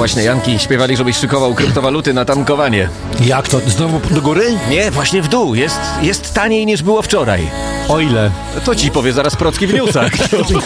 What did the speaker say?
właśnie Janki śpiewali, żebyś szykował kryptowaluty na tankowanie. Jak to? Znowu do góry? Nie, właśnie w dół. Jest taniej niż było wczoraj. O ile? To ci powie zaraz Procki w newsach.